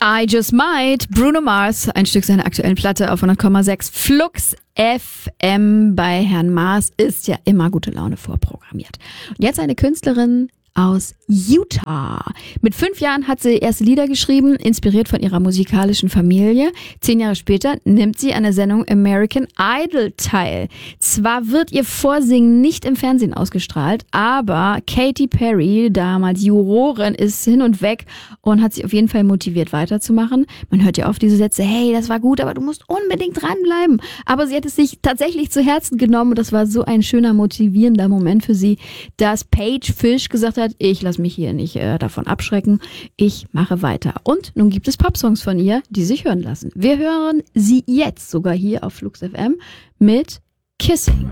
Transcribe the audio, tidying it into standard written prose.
I Just Might, Bruno Mars, ein Stück seiner aktuellen Platte auf 100,6 Flux FM. Bei Herrn Mars ist ja immer gute Laune vorprogrammiert. Und jetzt eine Künstlerin aus Utah. Mit 5 Jahren hat sie erste Lieder geschrieben, inspiriert von ihrer musikalischen Familie. 10 Jahre später nimmt sie an der Sendung American Idol teil. Zwar wird ihr Vorsingen nicht im Fernsehen ausgestrahlt, aber Katy Perry, damals Jurorin, ist hin und weg und hat sie auf jeden Fall motiviert weiterzumachen. Man hört ja oft diese Sätze, hey, das war gut, aber du musst unbedingt dranbleiben. Aber sie hat es sich tatsächlich zu Herzen genommen und das war so ein schöner, motivierender Moment für sie, dass Paige Fish gesagt hat, ich lasse mich hier nicht davon abschrecken, ich mache weiter. Und nun gibt es Popsongs von ihr, die sich hören lassen. Wir hören sie jetzt sogar hier auf Flux FM mit Kissing.